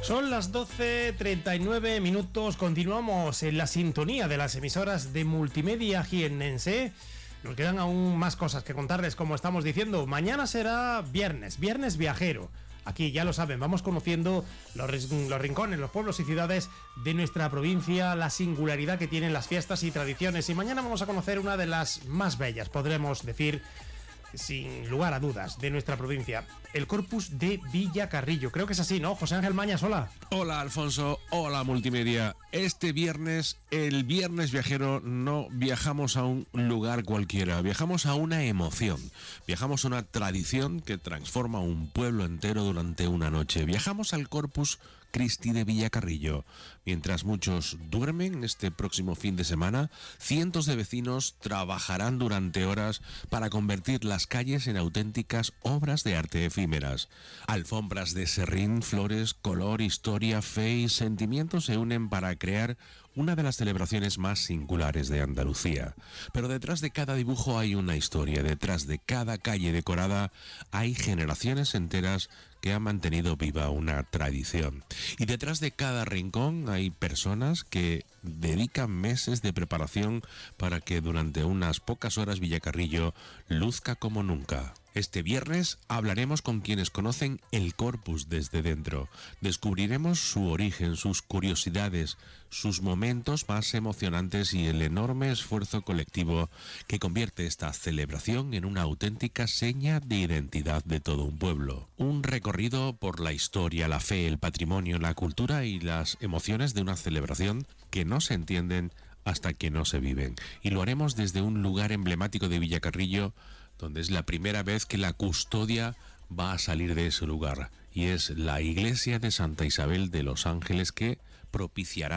Son las 12:39 minutos. Continuamos en la sintonía de las emisoras de Multimedia Jiennense. Nos quedan aún más cosas que contarles, como estamos diciendo. Mañana será viernes viajero. Aquí, ya lo saben, vamos conociendo los rincones, los pueblos y ciudades de nuestra provincia, la singularidad que tienen las fiestas y tradiciones. Y mañana vamos a conocer una de las más bellas, podremos decir, sin lugar a dudas, de nuestra provincia, el Corpus de Villacarrillo. Creo que es así, ¿no? José Ángel Mañas, hola. Hola, Alfonso. Hola, Multimedia. Este viernes, el viernes viajero, no viajamos a un lugar cualquiera, viajamos a una emoción, viajamos a una tradición que transforma un pueblo entero durante una noche. Viajamos al Corpus Christi de Villacarrillo. Mientras muchos duermen este próximo fin de semana, cientos de vecinos trabajarán durante horas para convertir las calles en auténticas obras de arte efímeras. Alfombras de serrín, flores, color, historia, fe y sentimientos se unen para crear una de las celebraciones más singulares de Andalucía. Pero detrás de cada dibujo hay una historia, detrás de cada calle decorada hay generaciones enteras que han mantenido viva una tradición. Y detrás de cada rincón hay personas que dedican meses de preparación para que durante unas pocas horas Villacarrillo luzca como nunca. Este viernes hablaremos con quienes conocen el Corpus desde dentro. Descubriremos su origen, sus curiosidades, sus momentos más emocionantes y el enorme esfuerzo colectivo que convierte esta celebración en una auténtica seña de identidad de todo un pueblo. Un recorrido por la historia, la fe, el patrimonio, la cultura y las emociones de una celebración que no se entienden hasta que no se viven. Y lo haremos desde un lugar emblemático de Villacarrillo, donde es la primera vez que la custodia va a salir de ese lugar, y es la iglesia de Santa Isabel de los Ángeles, que propiciará